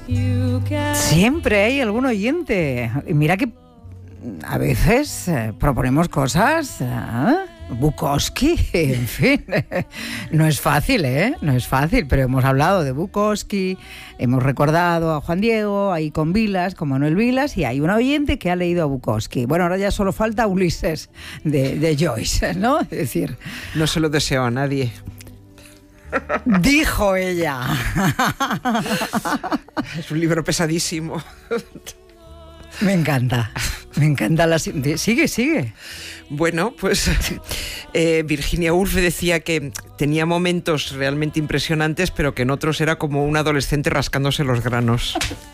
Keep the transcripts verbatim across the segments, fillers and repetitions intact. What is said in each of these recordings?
Siempre hay algún oyente. Y mira que a veces eh, proponemos cosas... ¿eh? Bukowski, en fin, no es fácil, ¿eh? No es fácil, pero hemos hablado de Bukowski, hemos recordado a Juan Diego, ahí con Vilas, con Manuel Vilas, y hay un oyente que ha leído a Bukowski. Bueno, ahora ya solo falta Ulises de, de Joyce, ¿no? Es decir... No se lo deseo a nadie. Dijo ella. Es un libro pesadísimo. Me encanta, me encanta la... Sigue, sigue. Bueno, pues eh, Virginia Woolf decía que tenía momentos realmente impresionantes, pero que en otros era como un adolescente rascándose los granos.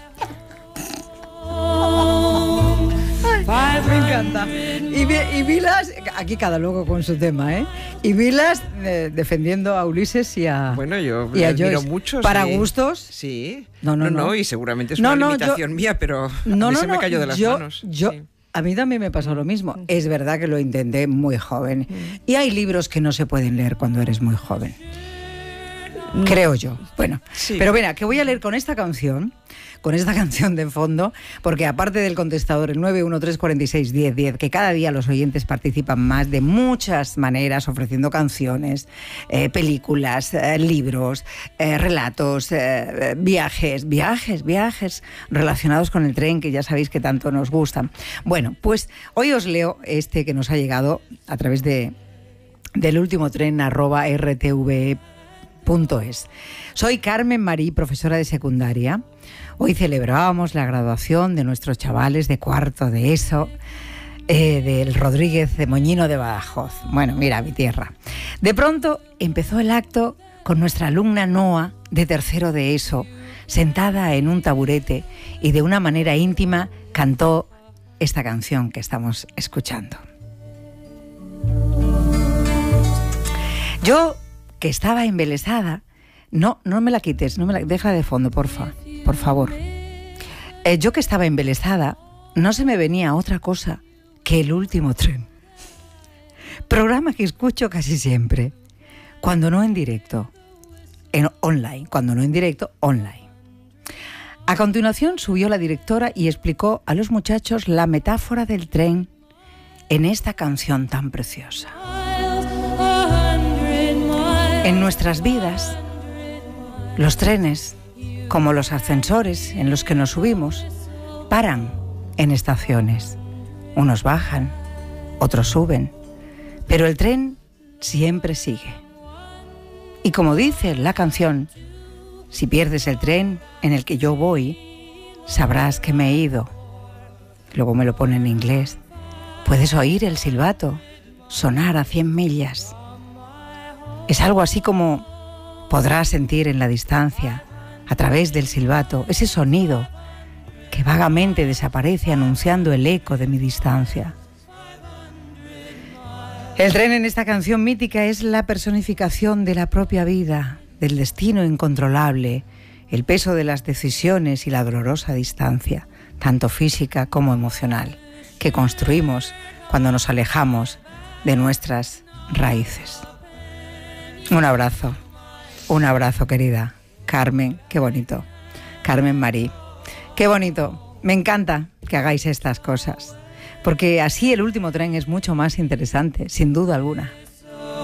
Ay, me encanta. Y, y Vilas, aquí cada loco con su tema, ¿eh? Y Vilas eh, defendiendo a Ulises y a Bueno, yo y a admiro Joyce. mucho. ¿Para sí. gustos? Sí. No, no, no, no. no y seguramente es no, una no, limitación yo, mía, pero no, a mí no, se me no, cayó de las yo, manos. Yo, sí. A mí también me pasó lo mismo. Es verdad que lo intenté muy joven. Y hay libros que no se pueden leer cuando eres muy joven. Creo yo. Bueno, sí. Pero mira, que voy a leer con esta canción, con esta canción de fondo, porque aparte del contestador, el nueve uno tres cuatro seis uno cero uno cero, que cada día los oyentes participan más de muchas maneras, ofreciendo canciones, eh, películas, eh, libros, eh, relatos, eh, viajes, viajes, viajes relacionados con el tren, que ya sabéis que tanto nos gustan. Bueno, pues hoy os leo este que nos ha llegado a través de del último tren arroba r t v e punto es. Soy Carmen Marí, profesora de secundaria. Hoy celebrábamos la graduación de nuestros chavales de cuarto de ESO, eh, del Rodríguez de Moñino de Badajoz. Bueno, mira, mi tierra. De pronto empezó el acto con nuestra alumna Noa, de tercero de ESO, sentada en un taburete y de una manera íntima cantó esta canción que estamos escuchando. Yo, que estaba embelesada, no, no me la quites, no me la, déjala de fondo, porfa, por favor. Eh, yo que estaba embelesada, no se me venía otra cosa que El último tren. Programa que escucho casi siempre, cuando no en directo, en online, cuando no en directo, online. A continuación subió la directora y explicó a los muchachos la metáfora del tren en esta canción tan preciosa. En nuestras vidas, los trenes, como los ascensores en los que nos subimos, paran en estaciones. Unos bajan, otros suben, pero el tren siempre sigue. Y como dice la canción, si pierdes el tren en el que yo voy, sabrás que me he ido. Luego me lo pone en inglés. Puedes oír el silbato sonar a cien millas. Es algo así como podrás sentir en la distancia, a través del silbato, ese sonido que vagamente desaparece anunciando el eco de mi distancia. El tren en esta canción mítica es la personificación de la propia vida, del destino incontrolable, el peso de las decisiones y la dolorosa distancia, tanto física como emocional, que construimos cuando nos alejamos de nuestras raíces. Un abrazo, un abrazo, querida Carmen, qué bonito. Carmen Marí, qué bonito. Me encanta que hagáis estas cosas, porque así el último tren es mucho más interesante, sin duda alguna.